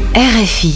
RFI.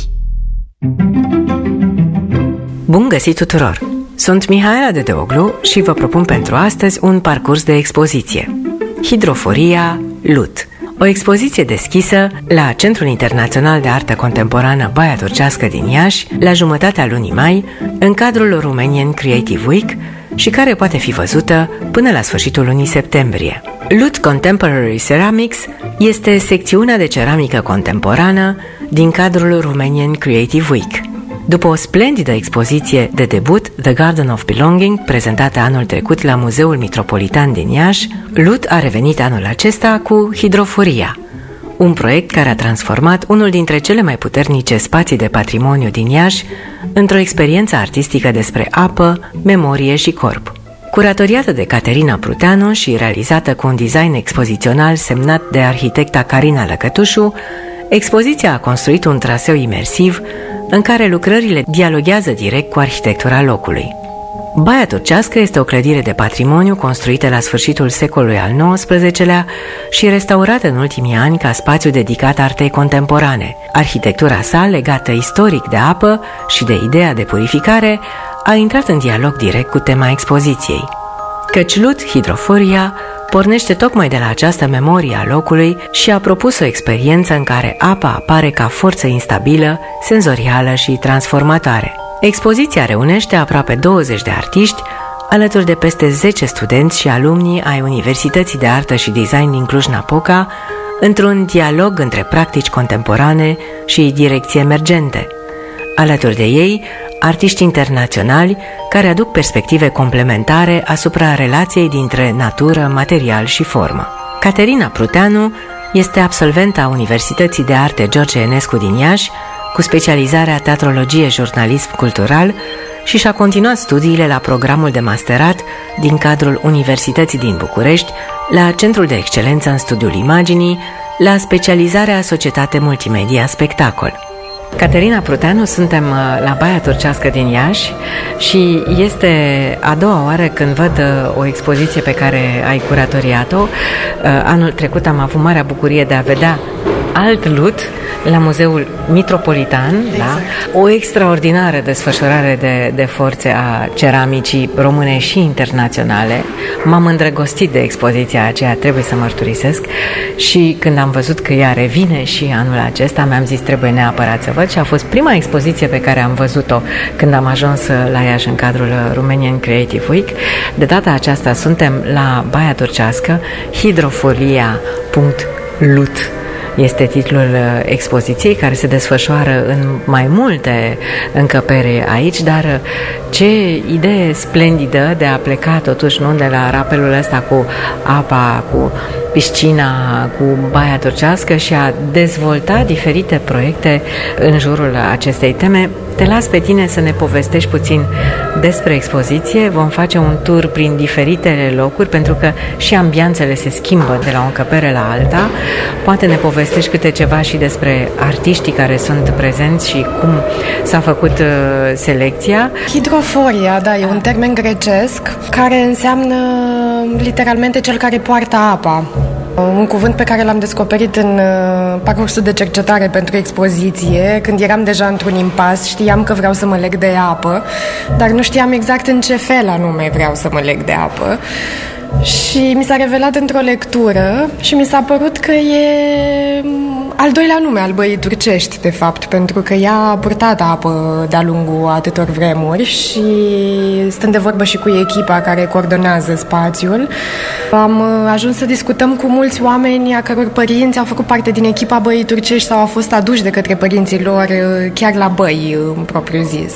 Bun găsit tuturor! Sunt Mihaela Dedeoglu și vă propun pentru astăzi un parcurs de expoziție. Hidroforia Lut. O expoziție deschisă la Centrul Internațional de Artă Contemporană Baia Turcească din Iași, la jumătatea lunii mai, în cadrul Romanian Creative Week și care poate fi văzută până la sfârșitul lunii septembrie. Lut Contemporary Ceramics este secțiunea de ceramică contemporană din cadrul Romanian Creative Week. După o splendidă expoziție de debut, The Garden of Belonging, prezentată anul trecut la Muzeul Metropolitan din Iași, Lut a revenit anul acesta cu Hidroforia, un proiect care a transformat unul dintre cele mai puternice spații de patrimoniu din Iași într-o experiență artistică despre apă, memorie și corp. Curatoriată de Caterina Pruteanu și realizată cu un design expozițional semnat de arhitecta Carina Lăcătușu, expoziția a construit un traseu imersiv în care lucrările dialoghează direct cu arhitectura locului. Baia Turcească este o clădire de patrimoniu construită la sfârșitul secolului al XIX-lea și restaurată în ultimii ani ca spațiu dedicat artei contemporane. Arhitectura sa, legată istoric de apă și de ideea de purificare, a intrat în dialog direct cu tema expoziției. Căci Lut Hidroforia pornește tocmai de la această memorie a locului și a propus o experiență în care apa apare ca forță instabilă, senzorială și transformatoare. Expoziția reunește aproape 20 de artiști, alături de peste 10 studenți și alumni ai Universității de Artă și Design din Cluj-Napoca, într-un dialog între practici contemporane și direcții emergente. Alături de ei, artiști internaționali care aduc perspective complementare asupra relației dintre natură, material și formă. Caterina Pruteanu este absolventă a Universității de Arte George Enescu din Iași, cu specializarea teatrologie jurnalism cultural și și-a continuat studiile la programul de masterat din cadrul Universității din București, la Centrul de Excelență în Studiul Imaginii, la specializarea Societate Multimedia Spectacol. Caterina Pruteanu, suntem la Baia Turcească din Iași și este a doua oară când văd o expoziție pe care ai curatoriat-o. Anul trecut am avut marea bucurie de a vedea alt Lut la Muzeul Metropolitan, exact. Da? O extraordinară desfășurare de forțe a ceramicii române și internaționale. M-am îndrăgostit de expoziția aceea, trebuie să mărturisesc, și când am văzut că ea revine și anul acesta, mi-am zis trebuie neapărat să văd și a fost prima expoziție pe care am văzut-o când am ajuns la Iași în cadrul Romanian Creative Week. De data aceasta suntem la Baia Turcească, Hidroforia.lut este titlul expoziției, care se desfășoară în mai multe încăpere aici, dar ce idee splendidă de a pleca totuși nu de la rapelul ăsta cu apa, cu piscina, cu Baia Turcească și a dezvolta diferite proiecte în jurul acestei teme. Te las pe tine să ne povestești puțin despre expoziție. Vom face un tur prin diferitele locuri, pentru că și ambianțele se schimbă de la o încăpere la alta. Poate ne povestești câte ceva și despre artiștii care sunt prezenți și cum s-a făcut selecția. Hidroforia, da, e un termen grecesc care înseamnă literalmente cel care poartă apa. Un cuvânt pe care l-am descoperit în parcursul de cercetare pentru expoziție, când eram deja într-un impas. Știam că vreau să mă leg de apă, dar nu știam exact în ce fel anume vreau să mă leg de apă. Și mi s-a revelat într-o lectură și mi s-a părut că e al doilea nume al băii turcești, de fapt, pentru că ea a purtat apă de-a lungul atâtor vremuri și, stând de vorbă și cu echipa care coordonează spațiul, am ajuns să discutăm cu mulți oameni a căror părinți au făcut parte din echipa băii turcești sau au fost aduși de către părinții lor chiar la băi, în propriu zis.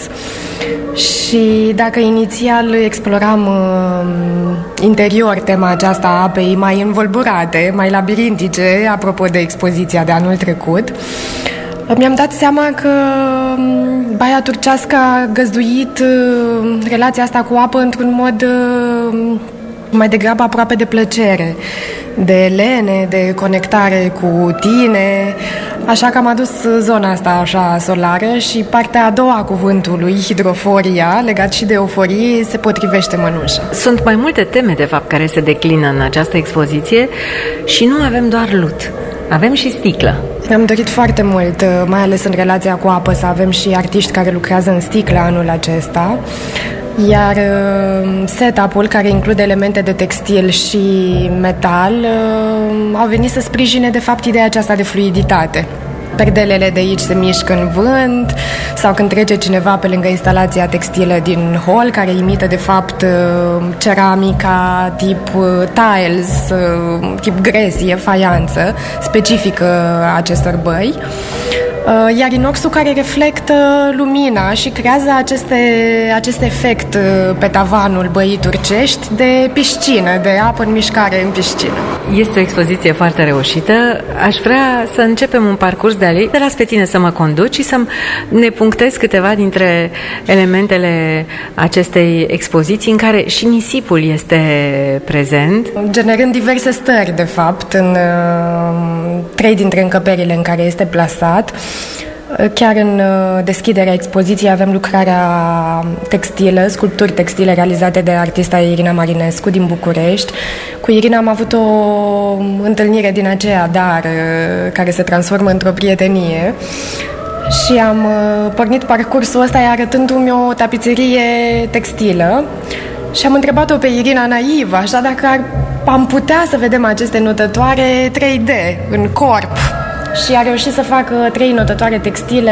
Și dacă inițial exploram interior tema aceasta a apei mai învolburate, mai labirintice, apropo de expoziția de anul trecut, mi-am dat seama că Baia Turcească a găzduit relația asta cu apă într-un mod mai degrabă aproape de plăcere, de lene, de conectare cu tine, așa că am adus zona asta așa solară și partea a doua a cuvântului, hidroforia, legat și de euforie, se potrivește mănușă. Sunt mai multe teme, de fapt, care se declină în această expoziție și nu avem doar Lut. Avem și sticlă. Mi-am dorit foarte mult, mai ales în relația cu apă, să avem și artiști care lucrează în sticlă anul acesta. Iar setup-ul, care include elemente de textil și metal, au venit să sprijine de fapt ideea aceasta de fluiditate. Perdelele de aici se mișcă în vânt sau când trece cineva pe lângă instalația textilă din hol, care imită de fapt ceramica tip tiles, tip gresie, faianță, specifică acestor băi. Iar inoxul care reflectă lumina și creează acest efect pe tavanul băii turcești de piscină, de apă în mișcare în piscină. Este o expoziție foarte reușită. Aș vrea să începem un parcurs de alei. Te las pe tine să mă conduci și să ne punctezi câteva dintre elementele acestei expoziții în care și nisipul este prezent. Generând diverse stări, de fapt, în 3 dintre încăperile în care este plasat. Chiar în deschiderea expoziției avem lucrarea textilă, sculpturi textile realizate de artista Irina Marinescu din București. Cu Irina am avut o întâlnire din aceea, dar care se transformă într-o prietenie. Și am pornit parcursul ăsta arătându-mi o tapiserie textilă și am întrebat-o pe Irina naiv, așa dacă am putea să vedem aceste notătoare 3D în corp. Și a reușit să facă 3 notătoare textile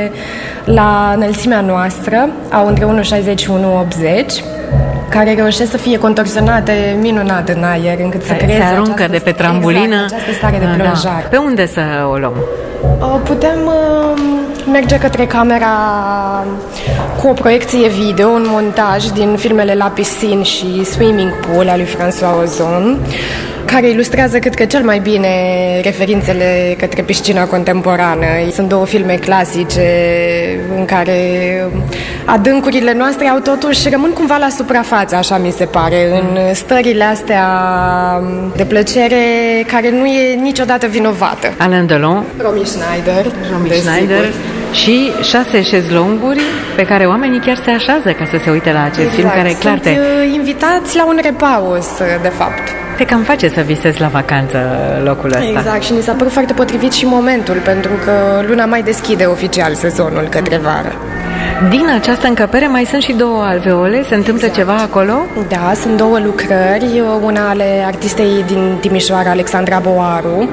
la înălțimea noastră, au între 1,60 și 1,80, care reușesc să fie contorsionate minunat în aer, încât să creeze se aruncă de pe trambulină, această stare de plonjare. Da. Pe unde să o luăm? Putem merge către camera cu o proiecție video, un montaj din filmele La Piscine și Swimming Pool al lui François Ozon, care ilustrează, cred că cel mai bine, referințele către piscina contemporană. Sunt 2 filme clasice în care adâncurile noastre au totuși rămân cumva la suprafață, așa mi se pare, în stările astea de plăcere care nu e niciodată vinovată. Alain Delon, Romy Schneider, și 6 șezlonguri pe care oamenii chiar se așează ca să se uite la acest film, care clar sunt invitați la un repaus, de fapt. Te cam face să visezi la vacanță locul ăsta. Exact, și mi s-a părut foarte potrivit și momentul, pentru că luna mai deschide oficial sezonul către vară. Din această încăpere mai sunt și 2 alveole, se întâmplă ceva acolo? Da, sunt 2 lucrări, una ale artistei din Timișoara, Alexandra Boaru,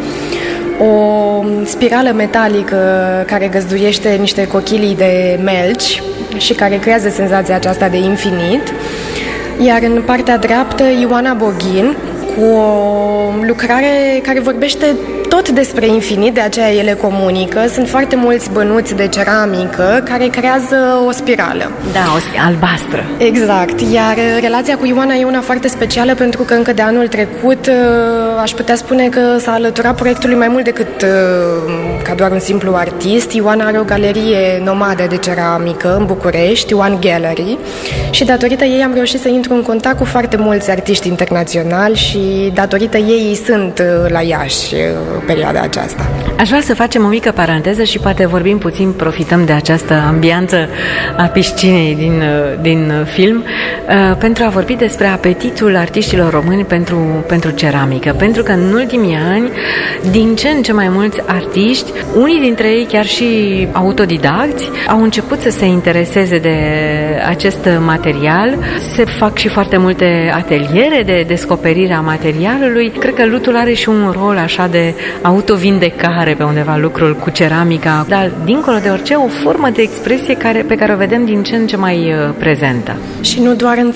o spirală metalică care găzduiește niște cochilii de melci și care creează senzația aceasta de infinit. Iar în partea dreaptă, Ioana Boghin, cu o lucrare care vorbește tot despre infinit, de aceea ele comunică. Sunt foarte mulți bănuți de ceramică care creează o spirală. Da, o albastră. Exact, iar relația cu Ioana e una foarte specială pentru că încă de anul trecut aș putea spune că s-a alăturat proiectului mai mult decât ca doar un simplu artist. Ioana are o galerie nomadă de ceramică în București, One Gallery, și datorită ei am reușit să intru în contact cu foarte mulți artiști internaționali și datorită ei sunt la Iași perioada aceasta. Aș vrea să facem o mică paranteză și poate vorbim puțin, profităm de această ambianță a piscinei din film pentru a vorbi despre apetitul artiștilor români pentru ceramică. Pentru că în ultimii ani, din ce în ce mai mulți artiști, unii dintre ei chiar și autodidacți, au început să se intereseze de acest material. Se fac și foarte multe ateliere de descoperire a materialului. Cred că lutul are și un rol așa de autovindecare pe undeva, lucrul cu ceramica, dar dincolo de orice, o formă de expresie pe care o vedem din ce în ce mai prezentă. Și nu doar în